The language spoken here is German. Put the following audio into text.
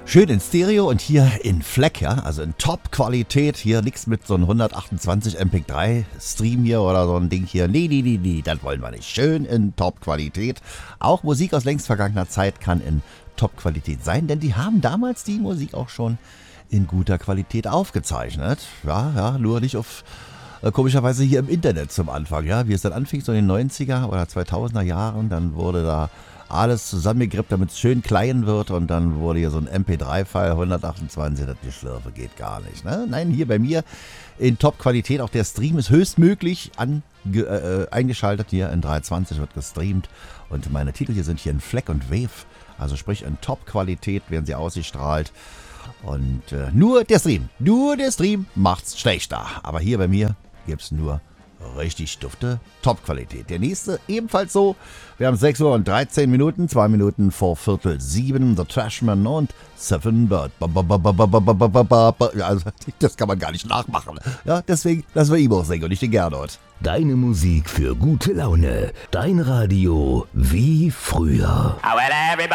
Schön in Stereo und hier in FLAC, ja, also in Top-Qualität. Hier nichts mit so einem 128 MP3-Stream hier oder so ein Ding hier. Nee, das wollen wir nicht. Schön in Top-Qualität. Auch Musik aus längst vergangener Zeit kann in Top-Qualität sein, denn die haben damals die Musik auch schon in guter Qualität aufgezeichnet. Ja, nur nicht auf komischerweise hier im Internet zum Anfang, ja. Wie es dann anfing, so in den 90er oder 2000er Jahren, dann wurde da alles zusammengegrippt, damit es schön klein wird und dann wurde hier so ein MP3-File 128, das die Schlürfe geht gar nicht. Ne? Nein, hier bei mir in Top-Qualität, auch der Stream ist höchstmöglich eingeschaltet, hier in 320 wird gestreamt und meine Titel hier sind hier in FLAC und Wave, also sprich in Top-Qualität werden sie ausgestrahlt und nur der Stream macht's schlechter, aber hier bei mir gibt's nur richtig dufte Top-Qualität. Der nächste ebenfalls so. Wir haben 6 Uhr und 13 Minuten, 2 Minuten vor Viertel 7. The Trashman und Seven Bird. Also, das kann man gar nicht nachmachen. Ja, deswegen lassen wir Ibo singen und nicht den Gernot. Deine Musik für gute Laune. Dein Radio wie früher. Oh, well, everybody